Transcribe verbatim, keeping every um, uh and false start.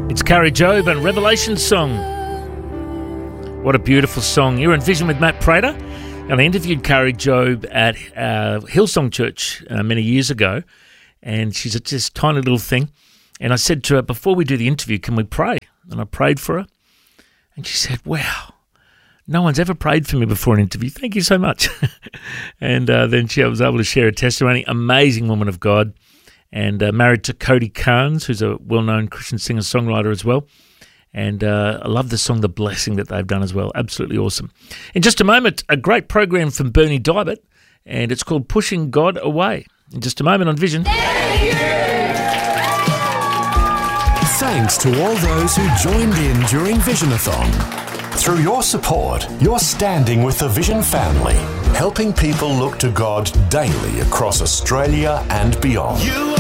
It's Kari Jobe and Revelation Song. What a beautiful song. You're in Vision with Matt Prater, and I interviewed Kari Jobe at uh, Hillsong Church uh, many years ago, and she's a just tiny little thing. And I said to her, before we do the interview, can we pray? And I prayed for her, and she said, wow, no one's ever prayed for me before an interview. Thank you so much. and uh, then she was able to share a testimony. Amazing woman of God. And uh, married to Cody Carnes, who's a well-known Christian singer-songwriter as well. And uh, I love the song The Blessing that they've done as well. Absolutely awesome. In just a moment, a great program from Bernie Dybert, and it's called Pushing God Away. In just a moment on Vision. Thanks to all those who joined in during Visionathon. Through your support, you're standing with the Vision family, helping people look to God daily across Australia and beyond. You